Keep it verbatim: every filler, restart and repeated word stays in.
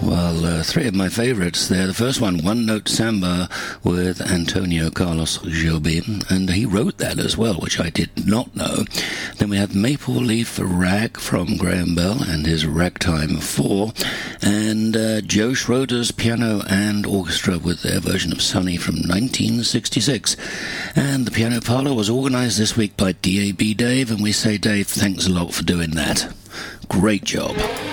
Well, uh, three of my favourites there. The first one, One Note Samba with Antonio Carlos Jobim, and he wrote that as well, which I did not know. Then we have Maple Leaf Rag from Graham Bell and his Ragtime four, and uh, Joe Schroeder's piano and orchestra with their version of Sunny from nineteen sixty-six. And the Piano Parlour was organised this week by D A B Dave, and we say, Dave, thanks a lot for doing that. Great job.